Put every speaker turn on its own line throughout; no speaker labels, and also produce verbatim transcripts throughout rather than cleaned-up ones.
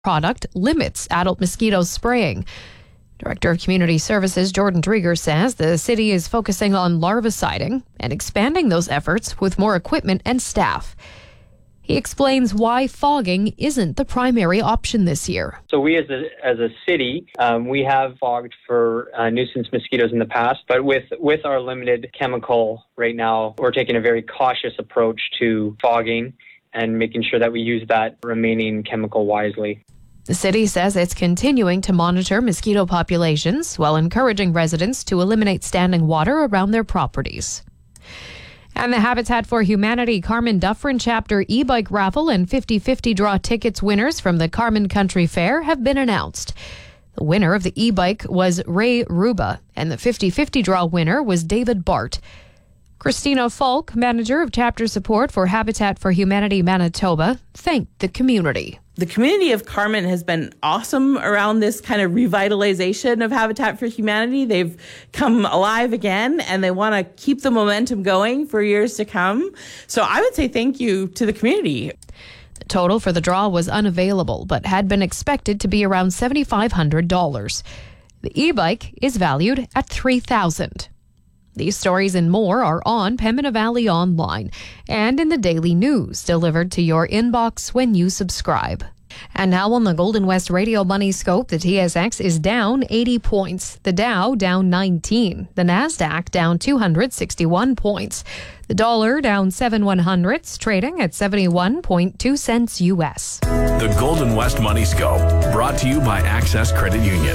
product limits adult mosquito spraying. Director of Community Services Jordan Drieger says the city is focusing on larviciding and expanding those efforts with more equipment and staff. He explains why fogging isn't the primary option this year.
So we as a as a city, um, we have fogged for uh, nuisance mosquitoes in the past, but with, with our limited chemical right now, we're taking a very cautious approach to fogging and making sure that we use that remaining chemical wisely.
The city says it's continuing to monitor mosquito populations while encouraging residents to eliminate standing water around their properties. And the Habitat for Humanity Carmen Dufferin Chapter e-bike raffle and fifty-fifty draw tickets winners from the Carmen Country Fair have been announced. The winner of the e-bike was Ray Ruba, and the fifty-fifty draw winner was David Bart. Christina Falk, manager of chapter support for Habitat for Humanity Manitoba, thanked the community.
The community of Carmen has been awesome around this kind of revitalization of Habitat for Humanity. They've come alive again, and they want to keep the momentum going for years to come. So I would say thank you to the community.
The total for the draw was unavailable, but had been expected to be around seven thousand five hundred dollars. The e-bike is valued at three thousand dollars. These stories and more are on Pembina Valley Online and in the daily news delivered to your inbox when you subscribe. And now on the Golden West Radio Money Scope, the T S X is down eighty points. The Dow down nineteen. The Nasdaq down two hundred sixty-one points. The dollar down seven one hundredths, trading at seventy-one point two cents U S.
The Golden West Money Scope, brought to you by Access Credit Union.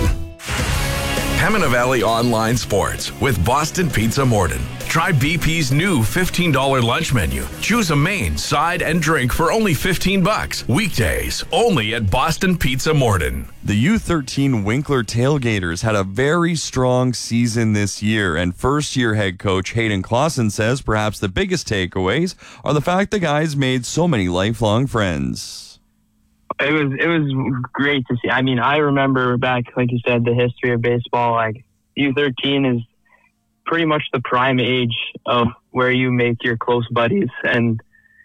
Pembina Valley Online Sports with Boston Pizza Morden. Try B P's new fifteen dollars lunch menu. Choose a main, side, and drink for only fifteen bucks. Weekdays, only at Boston Pizza Morden.
The U thirteen Winkler Tailgaters had a very strong season this year, and first-year head coach Hayden Clausen says perhaps the biggest takeaways are the fact the guys made so many lifelong friends.
It was it was great to see. I mean, I remember back, like you said, the history of baseball. Like U thirteen is pretty much the prime age of where you make your close buddies, and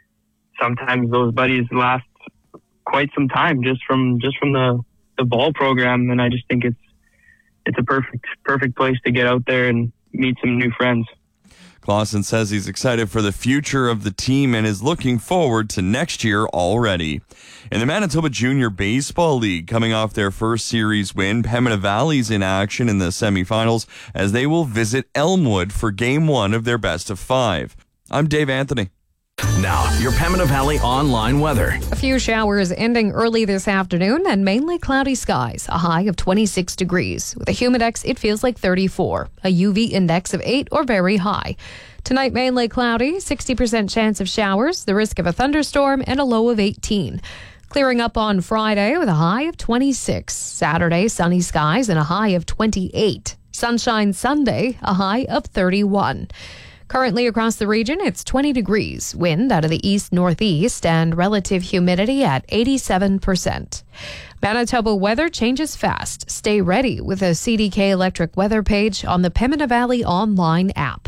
sometimes those buddies last quite some time just from just from the, the ball program. And I just think it's it's a perfect perfect place to get out there and meet some new friends.
Clausen says he's excited for the future of the team and is looking forward to next year already. In the Manitoba Junior Baseball League, coming off their first series win, Pembina Valley's in action in the semifinals as they will visit Elmwood for game one of their best of five. I'm Dave Anthony.
Now, your Pembina Valley online weather.
A few showers ending early this afternoon and mainly cloudy skies. A high of twenty-six degrees. With a humidex, it feels like thirty-four. A U V index of eight or very high. Tonight, mainly cloudy, sixty percent chance of showers, the risk of a thunderstorm, and a low of eighteen. Clearing up on Friday with a high of twenty-six. Saturday, sunny skies and a high of twenty-eight. Sunshine Sunday, a high of thirty-one. Currently across the region, it's twenty degrees, wind out of the east-northeast, and relative humidity at eighty-seven percent. Manitoba weather changes fast. Stay ready with a C D K Electric weather page on the Pembina Valley online app.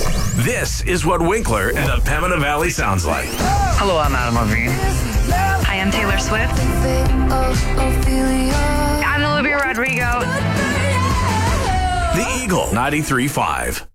This is what Winkler and the Pembina Valley sounds like.
Hello, I'm Adam Levine. Hi, I'm Taylor Swift. I'm Olivia Rodrigo.
The Eagle ninety-three point five.